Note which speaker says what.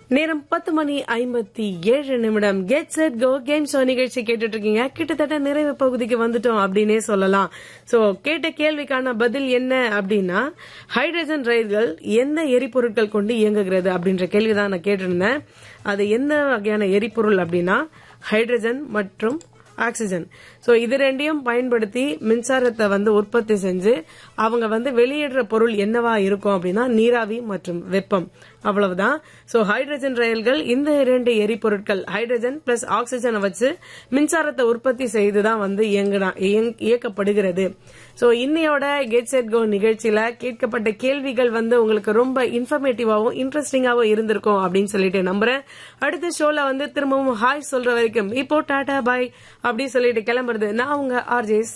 Speaker 1: நேரம் 10:57 get set go game show நிகழ்ச்சி கேட்டுட்டு இருக்கீங்க. கிட்டத்தட்ட நிறைவு பகுதிக்கு வந்துட்டோம் அப்படின்னே சொல்லலாம். சோ கேட்ட கேள்விக்கான பதில் என்ன அப்படின்னா, ஹைட்ரஜன் ரயில்கள் எந்த எரிபொருட்கள் கொண்டு இயங்குகிறது அப்படின்ற கேள்விதான் நான் கேட்டிருந்தேன். அது என்ன வகையான எரிபொருள் அப்படின்னா ஹைட்ரஜன் மற்றும் ஆக்சிஜன். சோ இது ரெண்டையும் பயன்படுத்தி மின்சாரத்தை உற்பத்தி செஞ்சு அவங்க வெளியிடுற பொருள் என்னவா இருக்கும் அப்படின்னா நீராவி மற்றும் வெப்பம். அவ்வளவுதான். சோ ஹைட்ரஜன் ரயில்கள் இந்த இரண்டு எரிபொருட்கள் ஹைட்ரஜன் பிளஸ் ஆக்சிஜனை வச்சு மின்சாரத்தை உற்பத்தி செய்துதான் இயக்கப்படுகிறது. சோ இன்னையோட கெட் செட் கோ நிகழ்ச்சியில கேட்கப்பட்ட கேள்விகள் உங்களுக்கு ரொம்ப இன்ஃபர்மேட்டிவாவும் இன்ட்ரெஸ்டிங்காவும் இருந்திருக்கும் அப்படின்னு சொல்லிட்டு நம்புறேன். அடுத்த ஷோல திரும்பவும் ஹாய் சொல்ற வரைக்கும் இப்போ டாடா பாய் அப்படி சொல்லிட்டு கிளம்புறது நான் உங்க ஆர்ஜே